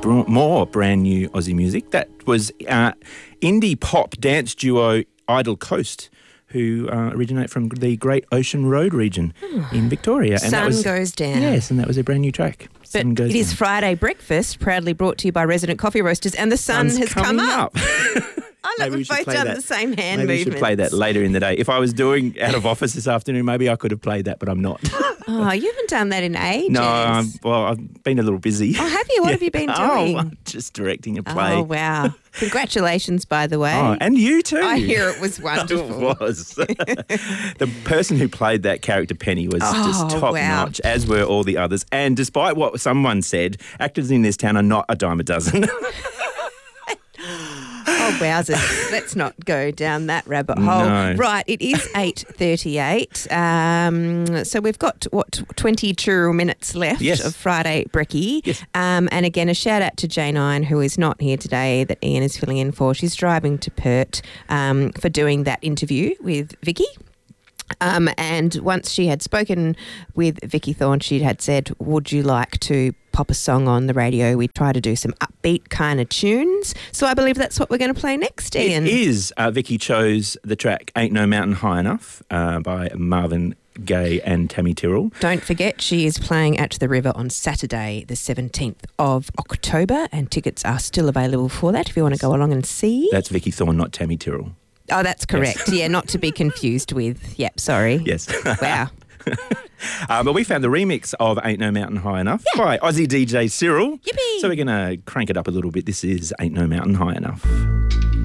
more brand new Aussie music. That was indie pop dance duo Idle Coast, who originate from the Great Ocean Road region in Victoria. And Sun Goes Down. Yes, and that was a brand new track. But it is Friday Breakfast, proudly brought to you by Resident Coffee Roasters, and the sun has come up. Oh, look, we've both done the same hand movements. Maybe we should play that later in the day. If I was doing Out of Office this afternoon, maybe I could have played that, but I'm not. Oh, you haven't done that in ages. No, I've been a little busy. Oh, have you? What have you been doing? I'm just directing a play. Oh, wow. Congratulations, by the way. Oh, and you too. I hear it was wonderful. It was. The person who played that character, Penny, was just top notch, as were all the others. And despite what someone said, actors in this town are not a dime a dozen. Oh, wowzers. Let's not go down that rabbit hole. No. Right, it is 8:38. So we've got, 22 minutes left of Friday Brekkie. Yes. And again, a shout out to J9, who is not here today, that Ian is filling in for. She's driving to Perth for doing that interview with Vicky. And once she had spoken with Vicky Thorne, she had said, would you like to pop a song on the radio? We try to do some upbeat kind of tunes. So I believe that's what we're going to play next, Ian. It is. Vicky chose the track Ain't No Mountain High Enough by Marvin Gaye and Tammy Tyrrell. Don't forget, she is playing at the River on Saturday, the 17th of October, and tickets are still available for that if you want to go along and see. That's Vicky Thorne, not Tammy Tyrrell. Oh, that's correct. Yes. Yeah, not to be confused with. Yep, sorry. Yes. Wow. But we found the remix of Ain't No Mountain High Enough by Aussie DJ Cyril. Yippee! So we're going to crank it up a little bit. This is Ain't No Mountain High Enough.